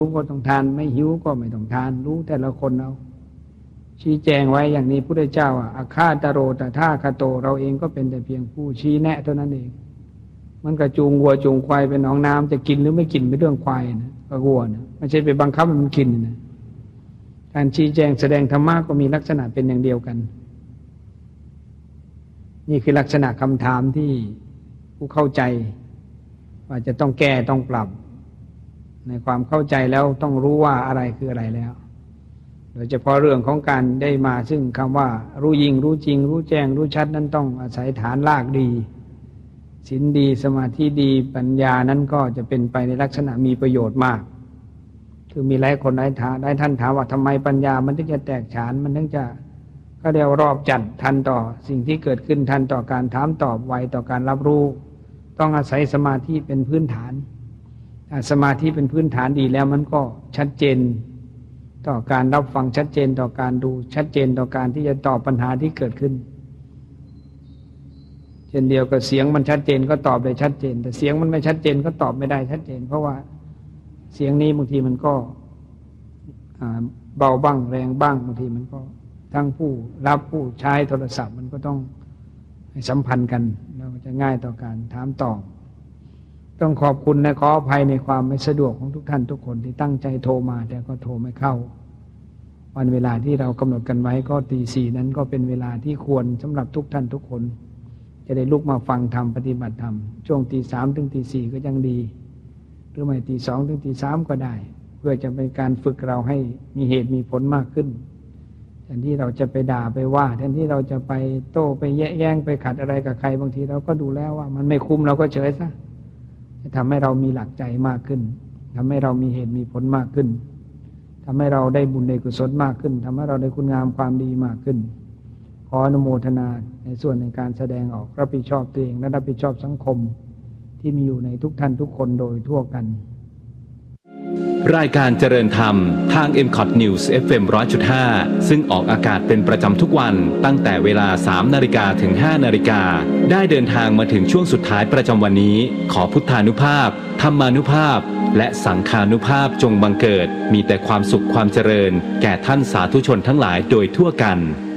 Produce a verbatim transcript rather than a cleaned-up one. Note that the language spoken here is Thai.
รู้ก็ต้องทานไม่หิวก็ไม่ต้องทานรู้แต่ละคนเอาชี้แจงไว้อย่างนี้พุทธเจ้าอ่ะอาฆาตโรตถาคโตเราเองก็เป็นแต่เพียงผู้ชี้แนะเท่านั้นเองมันก็จูงวัวจูงควายไปหนองน้ำจะกินหรือไม่กินเป็นเรื่องควายนะก็วัวนะไม่ใช่ไปบังคับมันกินนะการชี้แจงแสดงธรรมะก็มีลักษณะเป็นอย่างเดียวกันนี่คือลักษณะคำถามที่ผู้เข้าใจว่าจะต้องแก้ต้องปรับในความเข้าใจแล้วต้องรู้ว่าอะไรคืออะไรแล้วโดยเฉพาะเรื่องของการได้มาซึ่งคำว่ารู้ยิ่งรู้จริงรู้แจ้งรู้ชัดนั้นต้องอาศัยฐานรากดีศีลดีสมาธิดีปัญญานั้นก็จะเป็นไปในลักษณะมีประโยชน์มากคือมีหลายคนหลายท่านหลายท่านถามว่าทำไมปัญญามันถึงจะแตกฉานมันถึงจะก็เรียกรอบจัดทันต่อสิ่งที่เกิดขึ้นทันต่อการถามตอบไวต่อการรับรู้ต้องอาศัยสมาธิเป็นพื้นฐานสมาธิเป็นพื้นฐานดีแล้วมันก็ชัดเจนต่อการรับฟังชัดเจนต่อการดูชัดเจนต่อการที่จะตอบปัญหาที่เกิดขึ้นเช่นเดียวกับเสียงมันชัดเจนก็ตอบได้ชัดเจนแต่เสียงมันไม่ชัดเจนก็ตอบไม่ได้ชัดเจนเพราะว่าเสียงนี้บางทีมันก็เบาบ้างแรงบ้างบางทีมันก็ทั้งผู้รับผู้ใช้โทรศัพท์มันก็ต้องให้สัมพันธ์กันแล้วมันจะง่ายต่อการถามตอบต้องขอบคุณและขออภัยในความไม่สะดวกของทุกท่านทุกคนที่ตั้งใจโทรมาแต่ก็โทรไม่เข้าวันเวลาที่เรากำหนดกันไว้ก็ตีสี่นั้นก็เป็นเวลาที่ควรสำหรับทุกท่านทุกคนจะได้ลุกมาฟังธรรมปฏิบัติธรรมช่วงตีสามถึงตีสี่ก็ยังดีหรือไม่ตีสองถึงตีสามก็ได้เพื่อจะเป็นการฝึกเราให้มีเหตุมีผลมากขึ้นแทนที่เราจะไปด่าไปว่าแทนที่เราจะไปโต้ไปแยะแย้งไปขัดอะไรกับใครบางทีเราก็ดูแล้วว่ามันไม่คุ้มเราก็เฉยซะจะทำให้เรามีหลักใจมากขึ้นทำให้เรามีเหตุมีผลมากขึ้นทำให้เราได้บุญได้กุศลมากขึ้นทำให้เราได้คุณงามความดีมากขึ้นขออนุโมทนาในส่วนในการแสดงออกรับผิดชอบตัวเองและรับผิดชอบสังคมที่มีอยู่ในทุกท่านทุกคนโดยทั่วกันรายการเจริญธรรมทาง เอ็ม คอท News เอฟ เอ็ม หนึ่งร้อยจุดห้า ซึ่งออกอากาศเป็นประจำทุกวันตั้งแต่เวลา สามนาฬิกา ถึง ห้านาฬิกาได้เดินทางมาถึงช่วงสุดท้ายประจำวันนี้ขอพุทธานุภาพธรรมานุภาพและสังฆานุภาพจงบังเกิดมีแต่ความสุขความเจริญแก่ท่านสาธุชนทั้งหลายโดยทั่วกัน